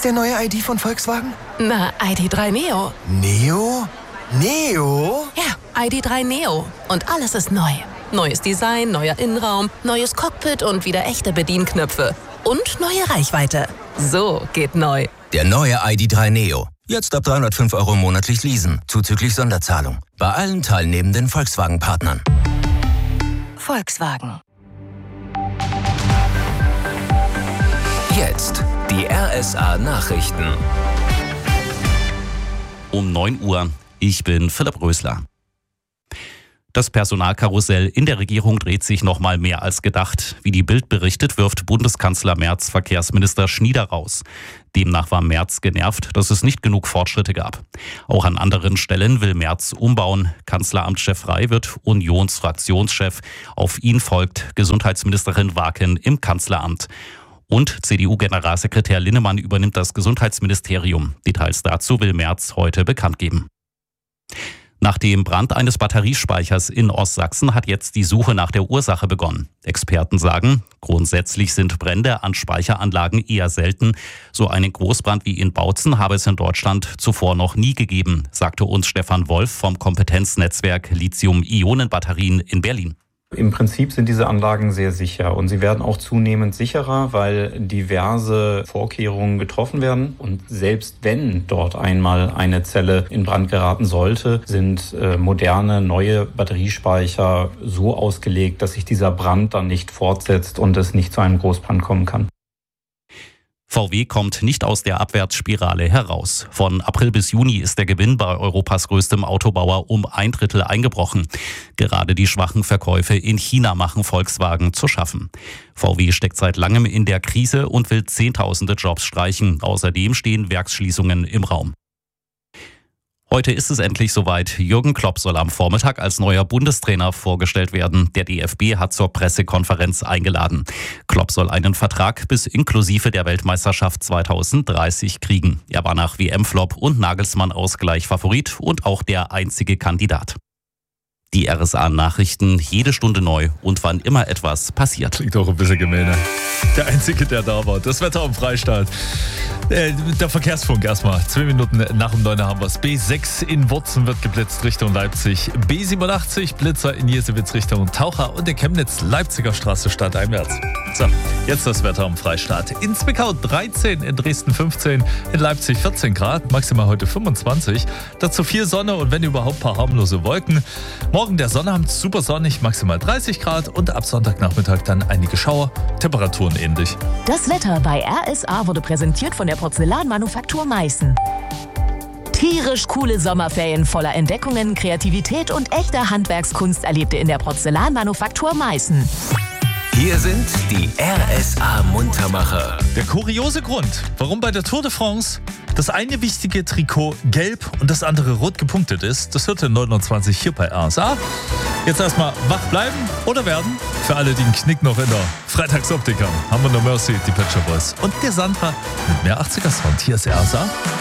ist der neue ID von Volkswagen? Na, ID.3 Neo. Neo? Neo? Ja, ID.3 Neo. Und alles ist neu. Neues Design, neuer Innenraum, neues Cockpit und wieder echte Bedienknöpfe. Und neue Reichweite. So geht neu. Der neue ID.3 Neo. Jetzt ab 305 € monatlich leasen, zuzüglich Sonderzahlung. Bei allen teilnehmenden Volkswagen-Partnern. Volkswagen. Jetzt die RSA-Nachrichten. Um 9 Uhr. Ich bin Philipp Rösler. Das Personalkarussell in der Regierung dreht sich noch mal mehr als gedacht. Wie die Bild berichtet, wirft Bundeskanzler Merz Verkehrsminister Schnieder raus. Demnach war Merz genervt, dass es nicht genug Fortschritte gab. Auch an anderen Stellen will Merz umbauen. Kanzleramtschef Rey wird Unionsfraktionschef. Auf ihn folgt Gesundheitsministerin Waken im Kanzleramt. Und CDU-Generalsekretär Linnemann übernimmt das Gesundheitsministerium. Details dazu will Merz heute bekannt geben. Nach dem Brand eines Batteriespeichers in Ostsachsen hat jetzt die Suche nach der Ursache begonnen. Experten sagen, grundsätzlich sind Brände an Speicheranlagen eher selten. So einen Großbrand wie in Bautzen habe es in Deutschland zuvor noch nie gegeben, sagte uns Stefan Wolf vom Kompetenznetzwerk Lithium-Ionen-Batterien in Berlin. Im Prinzip sind diese Anlagen sehr sicher und sie werden auch zunehmend sicherer, weil diverse Vorkehrungen getroffen werden. Und selbst wenn dort einmal eine Zelle in Brand geraten sollte, sind moderne, neue Batteriespeicher so ausgelegt, dass sich dieser Brand dann nicht fortsetzt und es nicht zu einem Großbrand kommen kann. VW kommt nicht aus der Abwärtsspirale heraus. Von April bis Juni ist der Gewinn bei Europas größtem Autobauer um 1/3 eingebrochen. Gerade die schwachen Verkäufe in China machen Volkswagen zu schaffen. VW steckt seit langem in der Krise und will Zehntausende Jobs streichen. Außerdem stehen Werksschließungen im Raum. Heute ist es endlich soweit. Jürgen Klopp soll am Vormittag als neuer Bundestrainer vorgestellt werden. Der DFB hat zur Pressekonferenz eingeladen. Klopp soll einen Vertrag bis inklusive der Weltmeisterschaft 2030 kriegen. Er war nach WM-Flop und Nagelsmann-Ausgleich Favorit und auch der einzige Kandidat. Die RSA-Nachrichten jede Stunde neu und wann immer etwas passiert. Klingt auch ein bisschen gemeiner. Der Einzige, der da war. Das Wetter am Freistaat. Der Verkehrsfunk erstmal. 2 Minuten nach um 9 haben wir es. B6 in Wurzen wird geblitzt Richtung Leipzig. B87 Blitzer in Jesewitz Richtung Taucher und der Chemnitz-Leipziger Straße stadteinwärts. So, jetzt das Wetter am Freistaat. In Zwickau 13, in Dresden 15, in Leipzig 14 Grad, maximal heute 25. Dazu viel Sonne und wenn überhaupt ein paar harmlose Wolken. Morgen der Sonnabend super sonnig, maximal 30 Grad und ab Sonntagnachmittag dann einige Schauer, Temperaturen ähnlich. Das Wetter bei RSA wurde präsentiert von der Porzellanmanufaktur Meißen. Tierisch coole Sommerferien voller Entdeckungen, Kreativität und echter Handwerkskunst erlebt ihr in der Porzellanmanufaktur Meißen. Hier sind die RSA-Muntermacher. Der kuriose Grund, warum bei der Tour de France das eine wichtige Trikot gelb und das andere rot gepunktet ist, das hört ihr 29 hier bei RSA. Jetzt erstmal wach bleiben oder werden. Für alle, die einen Knick noch in der Freitagsoptik haben, haben wir No Mercy, die Pet Shop Boys und der Sandra mit mehr 80er Sound. Hier ist RSA.